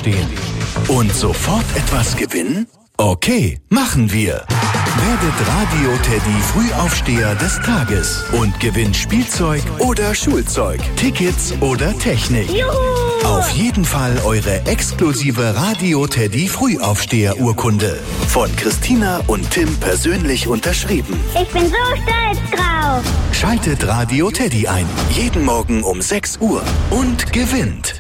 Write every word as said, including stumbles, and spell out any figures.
aufstehen. Und sofort etwas gewinnen? Okay, machen wir. Werdet Radio Teddy Frühaufsteher des Tages und gewinnt Spielzeug oder Schulzeug, Tickets oder Technik. Juhu! Auf jeden Fall eure exklusive Radio Teddy Frühaufsteher Urkunde. Von Christina und Tim persönlich unterschrieben. Ich bin so stolz drauf. Schaltet Radio Teddy ein. Jeden Morgen um sechs Uhr und gewinnt.